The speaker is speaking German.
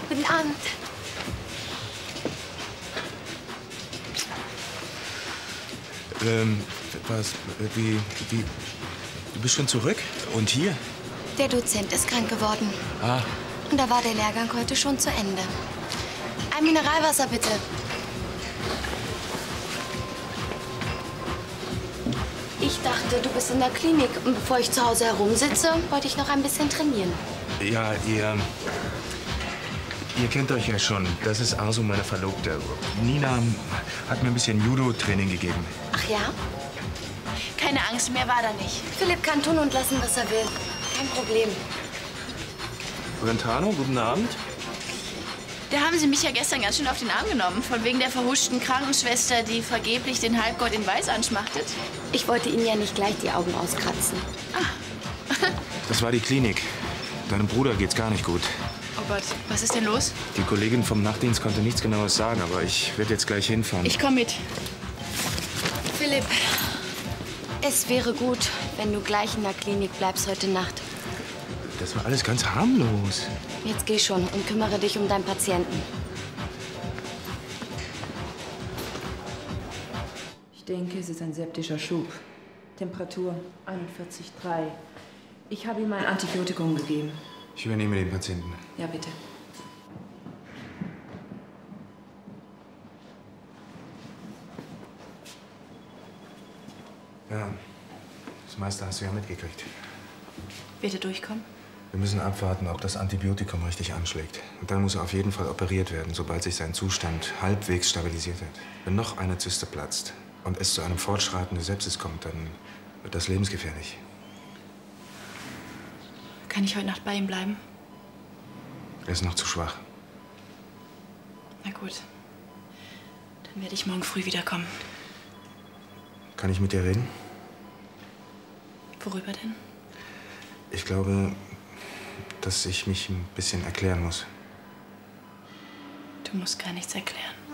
Guten Abend. Du bist schon zurück? Und hier? Der Dozent ist krank geworden. Ah. Und da war der Lehrgang heute schon zu Ende. Ein Mineralwasser, bitte. Ich dachte, du bist in der Klinik. Und bevor ich zu Hause herumsitze, wollte ich noch ein bisschen trainieren. Ja, ihr kennt euch ja schon. Das ist Arzu, meine Verlobte. Nina hat mir ein bisschen Judo-Training gegeben. Ach ja? Keine Angst, mehr war da nicht. Philipp kann tun und lassen, was er will. Kein Problem. Brentano, guten Abend. Da haben Sie mich ja gestern ganz schön auf den Arm genommen. Von wegen der verhuschten Krankenschwester, die vergeblich den Halbgott in Weiß anschmachtet. Ich wollte Ihnen ja nicht gleich die Augen auskratzen. Ah. Das war die Klinik. Deinem Bruder geht's gar nicht gut. Oh Gott, was ist denn los? Die Kollegin vom Nachtdienst konnte nichts Genaues sagen, aber ich werde jetzt gleich hinfahren. Ich komme mit. Philipp, es wäre gut, wenn du gleich in der Klinik bleibst heute Nacht. Das war alles ganz harmlos. Jetzt geh schon und kümmere dich um deinen Patienten. Ich denke, es ist ein septischer Schub. Temperatur 41,3. Ich habe ihm ein Antibiotikum gegeben. Ich übernehme den Patienten. Ja, bitte. Ja, das meiste hast du ja mitgekriegt. Wird er durchkommen? Wir müssen abwarten, ob das Antibiotikum richtig anschlägt. Und dann muss er auf jeden Fall operiert werden, sobald sich sein Zustand halbwegs stabilisiert hat. Wenn noch eine Zyste platzt und es zu einem fortschreitenden Sepsis kommt, dann wird das lebensgefährlich. Kann ich heute Nacht bei ihm bleiben? Er ist noch zu schwach. Na gut. Dann werde ich morgen früh wiederkommen. Kann ich mit dir reden? Worüber denn? Ich glaube, dass ich mich ein bisschen erklären muss. Du musst gar nichts erklären.